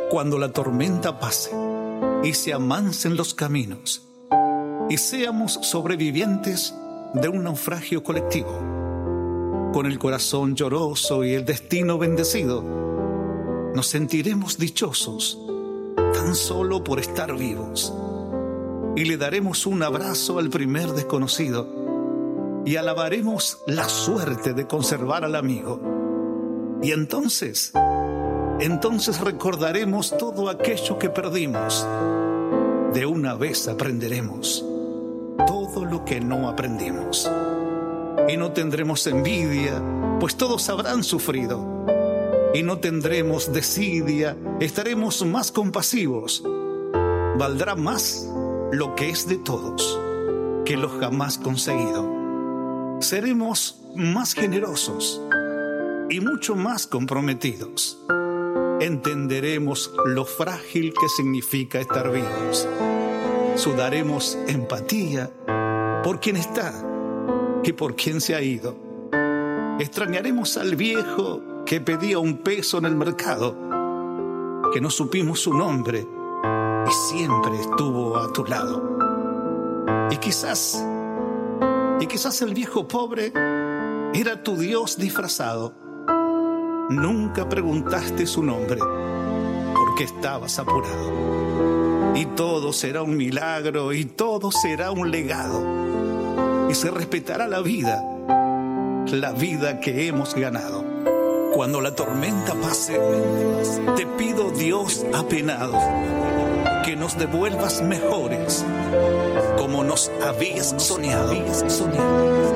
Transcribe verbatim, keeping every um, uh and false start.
Cuando la tormenta pase y se amansen los caminos y seamos sobrevivientes de un naufragio colectivo, con el corazón lloroso y el destino bendecido, nos sentiremos dichosos tan solo por estar vivos, y le daremos un abrazo al primer desconocido y alabaremos la suerte de conservar al amigo. Y entonces, entonces recordaremos todo aquello que perdimos. De una vez aprenderemos todo lo que no aprendimos. Y no tendremos envidia, pues todos habrán sufrido. Y no tendremos desidia, estaremos más compasivos. Valdrá más lo que es de todos que lo jamás conseguido. Seremos más generosos y mucho más comprometidos. Entenderemos lo frágil que significa estar vivos. Sudaremos empatía por quien está y por quien se ha ido. Extrañaremos al viejo que pedía un peso en el mercado, que no supimos su nombre y siempre estuvo a tu lado. Y quizás, y quizás el viejo pobre era tu Dios disfrazado. Nunca preguntaste su nombre porque estabas apurado. Y todo será un milagro y todo será un legado. Y se respetará la vida, la vida que hemos ganado. Cuando la tormenta pase, te pido, Dios apenado, que nos devuelvas mejores, como nos habías soñado.